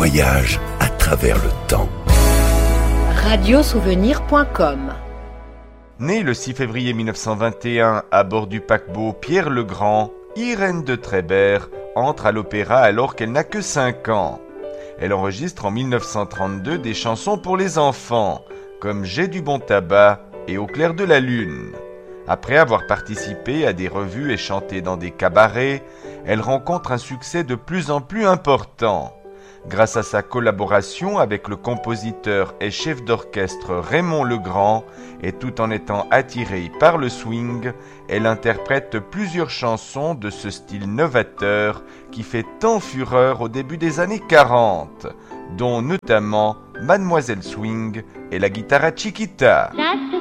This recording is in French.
voyage à travers le temps. Radiosouvenir.com. Née le 6 février 1921 à bord du paquebot Pierre le Grand, Irène de Trébert entre à l'opéra alors qu'elle n'a que 5 ans. Elle enregistre en 1932 des chansons pour les enfants, comme J'ai du bon tabac et Au clair de la lune. Après avoir participé à des revues et chanté dans des cabarets, elle rencontre un succès de plus en plus important. Grâce à sa collaboration avec le compositeur et chef d'orchestre Raymond Legrand, et tout en étant attirée par le swing, elle interprète plusieurs chansons de ce style novateur qui fait tant fureur au début des années 40, dont notamment Mademoiselle Swing et la guitare Chiquita.